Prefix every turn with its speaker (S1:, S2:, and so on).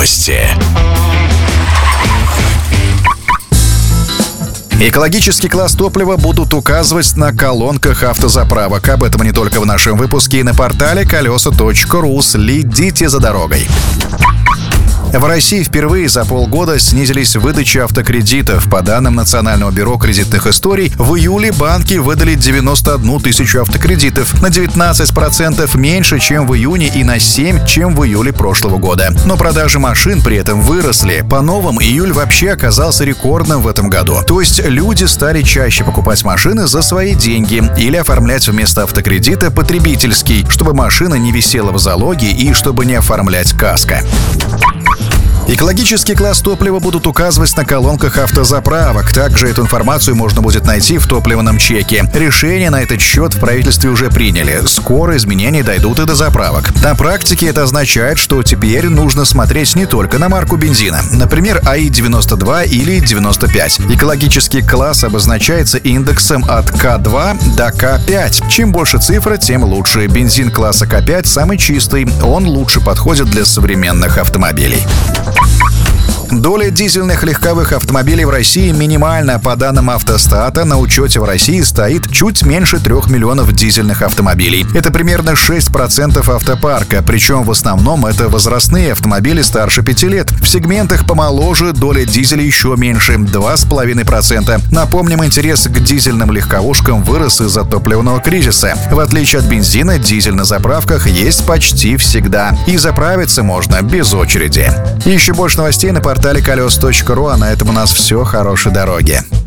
S1: Новости. Экологический класс топлива будут указывать на колонках автозаправок. Об этом не только в нашем выпуске и на портале колеса.ру. Следите за дорогой. В России впервые за полгода снизились выдачи автокредитов. По данным Национального бюро кредитных историй, в июле банки выдали 91 тысячу автокредитов, на 19% меньше, чем в июне, и на 7%, чем в июле прошлого года. Но продажи машин при этом выросли. По новым, июль вообще оказался рекордным в этом году. То есть люди стали чаще покупать машины за свои деньги или оформлять вместо автокредита потребительский, чтобы машина не висела в залоге и чтобы не оформлять каско. Экологический класс топлива будут указывать на колонках автозаправок. Также эту информацию можно будет найти в топливном чеке. Решение на этот счет в правительстве уже приняли. Скоро изменения дойдут и до заправок. На практике это означает, что теперь нужно смотреть не только на марку бензина. Например, АИ-92 или 95. Экологический класс обозначается индексом от К2 до К5. Чем больше цифра, тем лучше. Бензин класса К5 самый чистый. Он лучше подходит для современных автомобилей. Доля дизельных легковых автомобилей в России минимальна. По данным Автостата, на учете в России стоит чуть меньше 3 миллионов дизельных автомобилей. Это примерно 6% автопарка, причем в основном это возрастные автомобили старше 5 лет. В сегментах помоложе доля дизеля еще меньше – 2,5%. Напомним, интерес к дизельным легковушкам вырос из-за топливного кризиса. В отличие от бензина, дизель на заправках есть почти всегда. И заправиться можно без очереди. Еще больше новостей на портале колес.ру, а на этом у нас все. Хорошей дороги.